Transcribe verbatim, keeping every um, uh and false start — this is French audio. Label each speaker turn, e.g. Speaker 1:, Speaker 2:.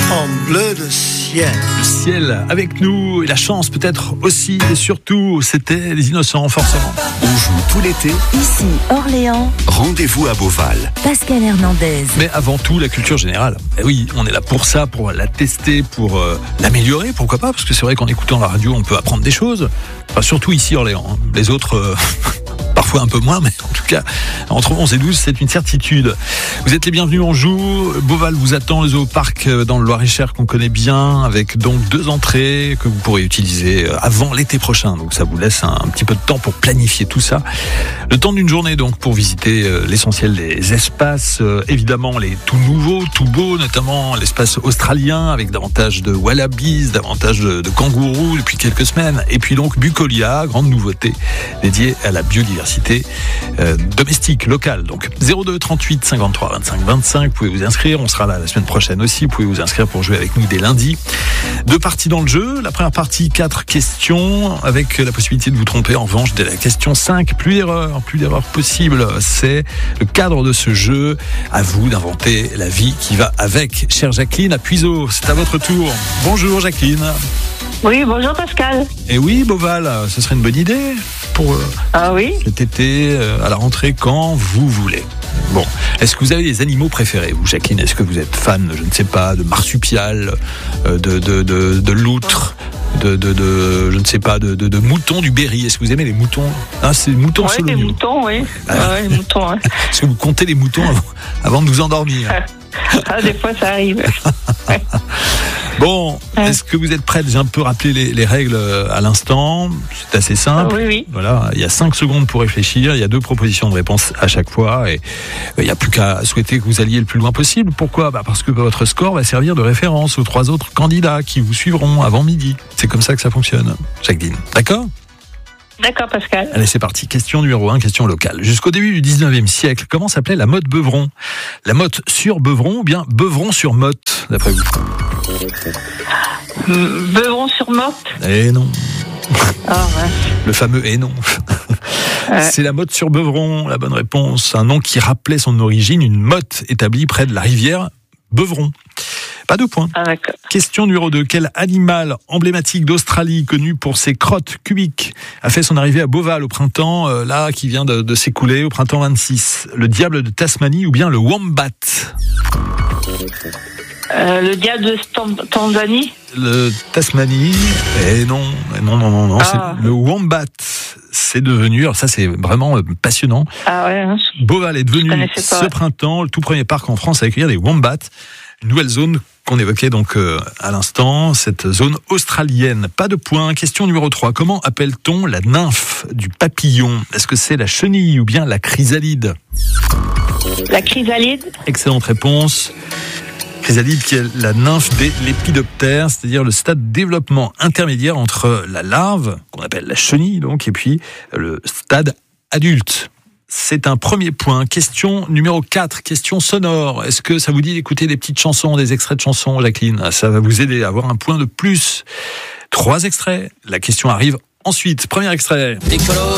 Speaker 1: en bleu de ciel.
Speaker 2: Le ciel avec nous et la chance peut-être aussi et surtout, c'était les innocents forcément.
Speaker 3: On joue tout l'été.
Speaker 4: Ici, Orléans.
Speaker 3: Rendez-vous à Beauval.
Speaker 4: Pascal Hernandez.
Speaker 2: Mais avant tout, la culture générale. Et oui, on est là pour ça, pour la tester, pour euh, l'améliorer, pourquoi pas, parce que c'est vrai qu'en écoutant la radio, on peut apprendre des choses. Enfin, surtout ici, Orléans. Hein. Les autres... Euh... Parfois un peu moins, mais en tout cas, entre onze et douze, c'est une certitude. Vous êtes les bienvenus, on joue. Beauval vous attend, le zooparc dans le Loir-et-Cher qu'on connaît bien, avec donc deux entrées que vous pourrez utiliser avant l'été prochain. Donc ça vous laisse un, un petit peu de temps pour planifier tout ça. Le temps d'une journée donc pour visiter l'essentiel des espaces. Évidemment, les tout nouveaux, tout beaux, notamment l'espace australien, avec davantage de wallabies, davantage de, de kangourous depuis quelques semaines. Et puis donc Bucolia, grande nouveauté dédiée à la biodiversité. Euh, domestique, locale. Donc zéro deux trente-huit cinquante-trois vingt-cinq vingt-cinq, vous pouvez vous inscrire, on sera là la semaine prochaine aussi, vous pouvez vous inscrire pour jouer avec nous dès lundi. Deux parties dans le jeu, la première partie, quatre questions, avec la possibilité de vous tromper en revanche dès la question cinq, plus d'erreurs, plus d'erreurs possibles, c'est le cadre de ce jeu, à vous d'inventer la vie qui va avec. Chère Jacqueline à Puiseaux, c'est à votre tour. Bonjour Jacqueline.
Speaker 5: Oui, bonjour Pascal.
Speaker 2: Et oui, Beauval, ce serait une bonne idée pour euh, ah oui cet été, euh, à la rentrée, quand vous voulez. Bon, est-ce que vous avez des animaux préférés, vous, Jacqueline? Est-ce que vous êtes fan, je ne sais pas, de marsupial, euh, de, de, de, de loutre, de, de, de, je ne sais pas, de, de, de moutons du Berry? Est-ce que vous aimez les moutons? Ah, c'est les moutons
Speaker 5: ouais,
Speaker 2: soloniaux.
Speaker 5: Les moutons, oui. Ah. Ouais, les moutons, ouais.
Speaker 2: Est-ce que vous comptez les moutons avant, avant de vous endormir?
Speaker 5: Ah, des fois, ça arrive. Ouais.
Speaker 2: Bon, est-ce que vous êtes prête? J'ai un peu rappelé les, les règles à l'instant. C'est assez simple.
Speaker 5: Oui, oui.
Speaker 2: Voilà, il y a cinq secondes pour réfléchir. Il y a deux propositions de réponse à chaque fois. Et il n'y a plus qu'à souhaiter que vous alliez le plus loin possible. Pourquoi? Bah parce que votre score va servir de référence aux trois autres candidats qui vous suivront avant midi. C'est comme ça que ça fonctionne, Jacqueline. D'accord?
Speaker 5: D'accord, Pascal.
Speaker 2: Allez, c'est parti. Question numéro un, question locale. Jusqu'au début du dix-neuvième siècle, comment s'appelait la motte Beuvron? La motte sur Beuvron ou bien Beuvron sur motte, d'après vous?
Speaker 5: Beuvron sur motte?
Speaker 2: Eh non.
Speaker 5: Oh, ouais.
Speaker 2: Le fameux eh non. Ouais. C'est la motte sur Beuvron, la bonne réponse. Un nom qui rappelait son origine, une motte établie près de la rivière Beuvron. Pas de points.
Speaker 5: Ah,
Speaker 2: question numéro deux. Quel animal emblématique d'Australie, connu pour ses crottes cubiques, a fait son arrivée à Beauval au printemps, euh, là, qui vient de, de s'écouler, au printemps vingt-six? Le diable de Tasmanie ou bien le wombat?
Speaker 5: euh, Le diable de Tanzanie?
Speaker 2: Le Tasmanie, eh non, non, non, non, non.
Speaker 5: Ah.
Speaker 2: C'est le wombat. C'est devenu, alors ça c'est vraiment passionnant.
Speaker 5: Ah ouais. Hein.
Speaker 2: Beauval est devenu
Speaker 5: pas,
Speaker 2: ce
Speaker 5: ouais.
Speaker 2: printemps le tout premier parc en France à accueillir des wombats. Une nouvelle zone qu'on évoquait donc euh, à l'instant, cette zone australienne. Pas de points. Question numéro trois. Comment appelle-t-on la nymphe du papillon? Est-ce que c'est la chenille ou bien la chrysalide?
Speaker 5: La chrysalide.
Speaker 2: Excellente réponse. Chrysalide qui est la nymphe des lépidoptères, c'est-à-dire le stade de développement intermédiaire entre la larve, qu'on appelle la chenille donc, et puis le stade adulte. C'est un premier point. Question numéro quatre, question sonore. Est-ce que ça vous dit d'écouter des petites chansons, des extraits de chansons, Jacqueline? Ça va vous aider à avoir un point de plus. Trois extraits. La question arrive ensuite. Premier extrait.
Speaker 6: Écolo,